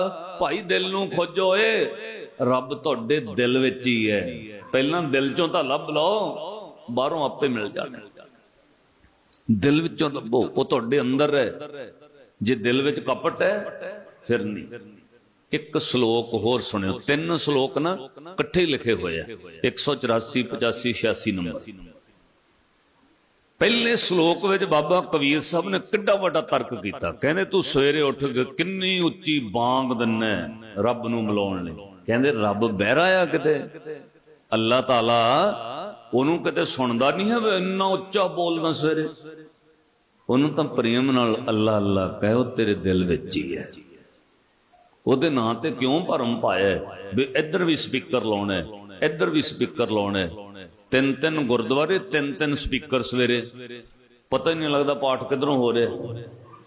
ਭਾਈ ਦਿਲ ਨੂੰ ਖੋਜੋ ਏ, ਰੱਬ ਤੁਹਾਡੇ ਦਿਲ ਵਿੱਚ ਹੀ ਹੈ। ਪਹਿਲਾਂ ਦਿਲ ਚੋਂ ਤਾਂ ਲੱਭ ਲਓ, ਬਾਹਰੋਂ ਆਪੇ ਮਿਲ ਜਾਣਾ। ਦਿਲ ਵਿੱਚੋਂ ਲੱਭੋ, ਉਹ ਤੁਹਾਡੇ ਅੰਦਰ ਹੈ। ਜੇ ਦਿਲ ਵਿੱਚ ਕਪਟ ਹੈ ਫਿਰ ਨਹੀਂ। ਇੱਕ ਸ਼ਲੋਕ ਹੋਰ ਸੁਣਿਓ, 3 ਸ਼ਲੋਕ ਨਾ ਇਕੱਠੇ ਲਿਖੇ ਹੋਏ ਆ, 184, 85, 86 ਨੰਬਰ। ਪਹਿਲੇ ਸ਼ਲੋਕ ਵਿੱਚ ਬਾਬਾ ਕਬੀਰ ਸਾਹਿਬ ਨੇ ਕਿੱਡਾ ਵੱਡਾ ਤਰਕ ਕੀਤਾ। ਕਹਿੰਦੇ ਤੂੰ ਸਵੇਰੇ ਉੱਠ ਕੇ ਕਿੰਨੀ ਉੱਚੀ ਬਾਂਗ ਦਿੰਨਾ ਰੱਬ ਨੂੰ ਬੁਲਾਉਣ ਲਈ। ਕਹਿੰਦੇ ਰੱਬ ਬਹਿਰਾ ਆ ਕਿਤੇ? ਅੱਲਾਹ ਤਾਲਾ ਉਹਨੂੰ ਕਿਤੇ ਸੁਣਦਾ ਨਹੀਂ ਹੈ ਇੰਨਾ ਉੱਚਾ ਬੋਲਦਾ ਸਵੇਰੇ? ਉਹਨੂੰ ਤਾਂ ਪ੍ਰੇਮ ਨਾਲ ਅੱਲਾ ਅੱਲਾ ਕਹੇ, ਉਹ ਤੇਰੇ ਦਿਲ ਵਿੱਚ ਹੀ ਹੈ। ਉਹਦੇ ਨਾਂ ਤੇ ਕਿਉਂ ਭਰਮ ਪਾਇਆ ਵੀ ਇੱਧਰ ਵੀ ਸਪੀਕਰ ਲਾਉਣਾ, ਇੱਧਰ ਵੀ ਸਪੀਕਰ ਲਾਉਣਾ, 3-3 ਗੁਰਦੁਆਰੇ, 3-3 ਸਪੀਕਰ ਸਵੇਰੇ, ਪਤਾ ਹੀ ਨਹੀਂ ਲੱਗਦਾ ਪਾਠ ਕਿੱਧਰੋਂ ਹੋ ਰਿਹਾ।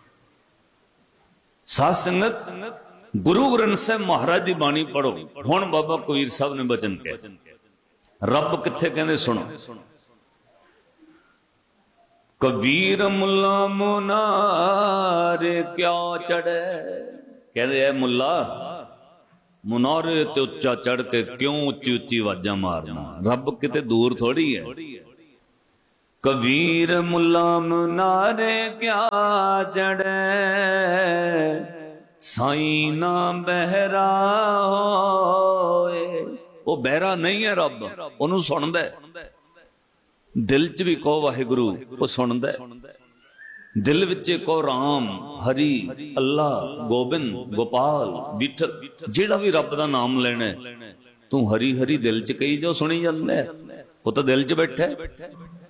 ਸਾਧ ਸੰਗਤ, ਗੁਰੂ ਗ੍ਰੰਥ ਸਾਹਿਬ ਮਹਾਰਾਜ ਦੀ ਬਾਣੀ ਪੜੋ। ਹੁਣ ਬਾਬਾ ਕਬੀਰ ਸਾਹਿਬ ਨੇ ਬਚਨ ਕਿਹਾ, ਰੱਬ ਕਿੱਥੇ ਕਹਿੰਦੇ ਸੁਣੋ। ਕਬੀਰ ਮੁੱਲਾ ਮੁਨਾਰੇ ਕਿਆ ਚੜੈ। ਕਹਿੰਦੇ ਐ ਮੁੱਲਾ, ਮੁਨਾਰੇ ਤੇ ਉੱਚਾ ਚੜ ਕੇ ਕਿਉਂ ਉੱਚੀ ਉੱਚੀ ਆਵਾਜ਼ਾਂ ਮਾਰਨਾ? ਰੱਬ ਕਿਤੇ ਦੂਰ ਥੋੜੀ ਹੈ। ਕਬੀਰ ਮੁੱਲਾ ਮੁਨਾਰੇ ਕਿਆ ਚੜੈ, ਸਾਈਂ ਨਾ ਬਹਿਰਾ ਹੋਏ। ਉਹ ਬਹਿਰਾ ਨਹੀਂ ਹੈ ਰੱਬ, ਉਹਨੂੰ ਸੁਣਦਾ। ਦਿਲ ਚ ਵੀ ਕਹੋ ਵਾਹਿਗੁਰੂ, ਉਹ ਸੁਣਦਾ। ਦਿਲ ਵਿੱਚ ਕਹੋ ਰਾਮ, ਹਰੀ, ਅੱਲਾ, ਗੋਬਿੰਦ, ਗੋਪਾਲ, ਵਿਠਲ, ਜਿਹੜਾ ਵੀ ਰੱਬ ਦਾ ਨਾਮ ਲੈਣਾ ਤੂੰ ਹਰੀ ਹਰੀ ਦਿਲ ਚ ਕਹੀ ਜੋ, ਸੁਣੀ ਜਾਂਦਾ। ਉਹ ਤਾਂ ਦਿਲ ਚ ਬੈਠਾ।